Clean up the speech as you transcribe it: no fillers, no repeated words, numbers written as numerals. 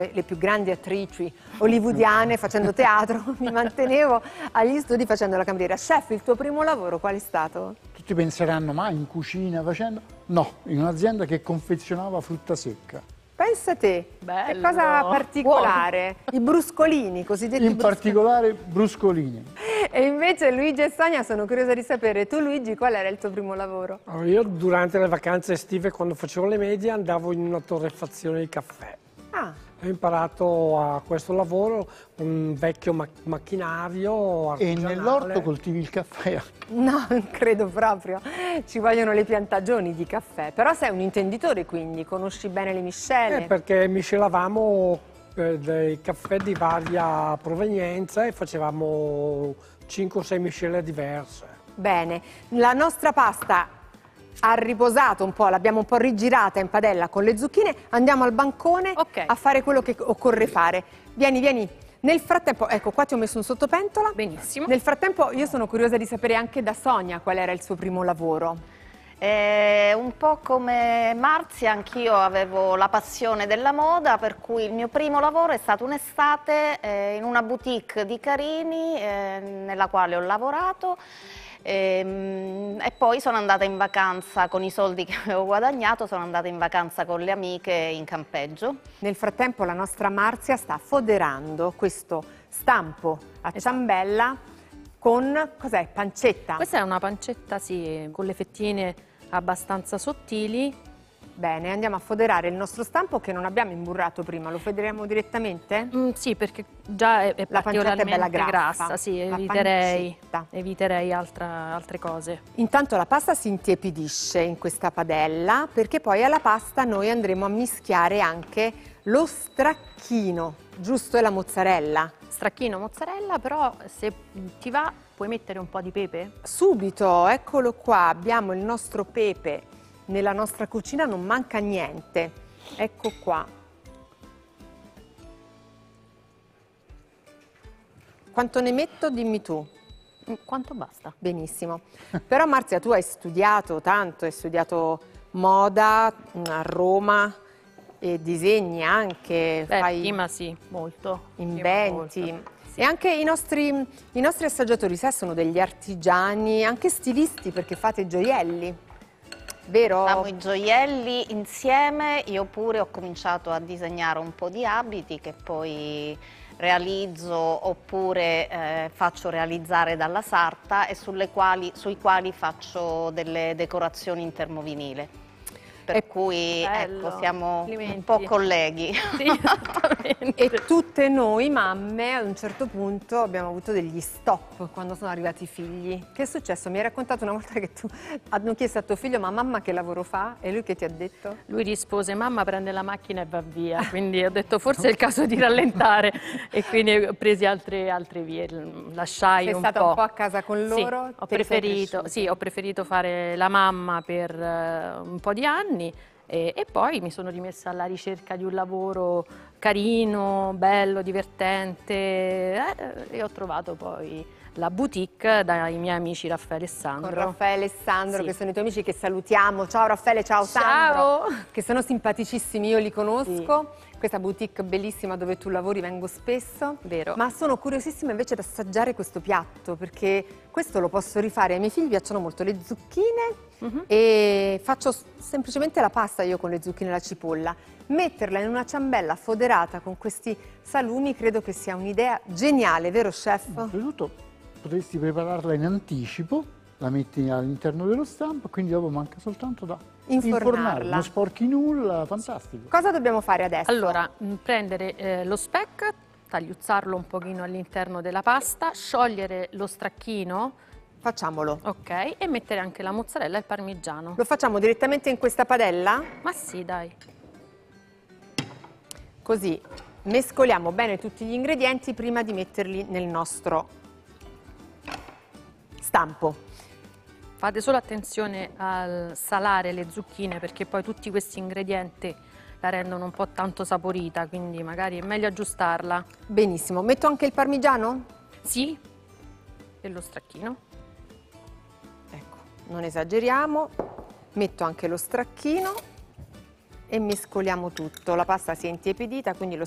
le più grandi attrici hollywoodiane facendo teatro, mi mantenevo agli studi facendo la cameriera. Chef, il tuo primo lavoro qual è stato? Tutti penseranno, ma in cucina facendo? No, in un'azienda che confezionava frutta secca. Pensa te, Bello. che cosa particolare, i bruscolini, cosiddetti In particolare bruscolini. E invece Luigi e Sonia, sono curiosa di sapere, tu Luigi qual era il tuo primo lavoro? Allora, io durante le vacanze estive, quando facevo le medie, andavo in una torrefazione di caffè. Ah. Ho imparato a questo lavoro, un vecchio macchinario E artigianale. nell'orto coltivi il caffè. No, non credo proprio, ci vogliono le piantagioni di caffè, però sei un intenditore quindi, conosci bene le miscele. Perché miscelavamo dei caffè di varia provenienza e facevamo 5 o 6 miscele diverse. Bene, la nostra pasta ha riposato un po', l'abbiamo un po' rigirata in padella con le zucchine, andiamo al bancone Ok. a fare quello che occorre fare. Vieni, vieni. Nel frattempo, ecco qua ti ho messo un sottopentola. Benissimo. Nel frattempo io sono curiosa di sapere anche da Sonia qual era il suo primo lavoro. Un po' come Marzia, anch'io avevo la passione della moda, per cui il mio primo lavoro è stato un'estate in una boutique di Carini nella quale ho lavorato e poi sono andata in vacanza con i soldi che avevo guadagnato, sono andata in vacanza con le amiche in campeggio. Nel frattempo la nostra Marzia sta foderando questo stampo a ciambella con, cos'è, pancetta? Questa è una pancetta, sì, con le fettine abbastanza sottili. Bene, andiamo a foderare il nostro stampo che non abbiamo imburrato prima, lo foderiamo direttamente? Sì, perché già è La pancetta è particolarmente bella grassa. grassa, sì, La eviterei, pancetta. eviterei altre cose. Intanto la pasta si intiepidisce in questa padella perché poi alla pasta noi andremo a mischiare anche lo stracchino, giusto, e la mozzarella. Stracchino, mozzarella, però se ti va puoi mettere un po' di pepe? Subito, eccolo qua, abbiamo il nostro pepe, nella nostra cucina non manca niente. Ecco qua. Quanto ne metto? Dimmi tu. Quanto basta? Benissimo. Però Marzia, tu hai studiato tanto, hai studiato moda a Roma e disegni anche, Beh, fai prima sì, molto. inventi. Sì, molto. E anche i nostri assaggiatori, sai, sono degli artigiani, anche stilisti, perché fate gioielli, vero? Facciamo i gioielli insieme, io pure ho cominciato a disegnare un po' di abiti che poi realizzo oppure faccio realizzare dalla sarta e sui quali faccio delle decorazioni in termovinile. Per cui bello, ecco, siamo complimenti. un po' colleghi. Sì, esattamente. E tutte noi mamme ad un certo punto abbiamo avuto degli stop quando sono arrivati i figli. Che è successo? Mi hai raccontato una volta che tu hanno chiesto a tuo figlio ma mamma che lavoro fa? E lui che ti ha detto? Lui rispose: mamma prende la macchina e va via. Quindi ho detto forse è il caso di rallentare e quindi ho preso altre vie, lasciai Sei un stata po'. un po' a casa con loro? Sì, Te li sei ho cresciuti? preferito fare la mamma per un po' di anni e poi mi sono rimessa alla ricerca di un lavoro carino, bello, divertente e ho trovato poi la boutique dai miei amici Raffaele e Sandro. Con Raffaele e Sandro, Sì. che sono i tuoi amici che salutiamo. Ciao Raffaele, ciao Ciao. Sandro, che sono simpaticissimi, io li conosco. Questa boutique bellissima dove tu lavori, vengo spesso. Vero. Ma sono curiosissima invece ad assaggiare questo piatto, perché questo lo posso rifare. Ai miei figli piacciono molto le zucchine e faccio semplicemente la pasta io con le zucchine e la cipolla. Metterla in una ciambella foderata con questi salumi credo che sia un'idea geniale, vero chef? Innanzitutto potresti prepararla in anticipo, la metti all'interno dello stampo, quindi dopo manca soltanto da Infornarla. non sporchi nulla, fantastico. Cosa dobbiamo fare adesso? Allora, prendere lo speck, tagliuzzarlo un pochino all'interno della pasta, sciogliere lo stracchino, Facciamolo. ok, e mettere anche la mozzarella e il parmigiano. Lo facciamo direttamente in questa padella? Ma sì, dai. Così mescoliamo bene tutti gli ingredienti prima di metterli nel nostro stampo. Fate solo attenzione al salare le zucchine perché poi tutti questi ingredienti la rendono un po' tanto saporita, quindi magari è meglio aggiustarla. Benissimo. Metto anche il parmigiano? Sì, e lo stracchino. Ecco, non esageriamo. Metto anche lo stracchino e mescoliamo tutto. La pasta si è intiepidita, quindi lo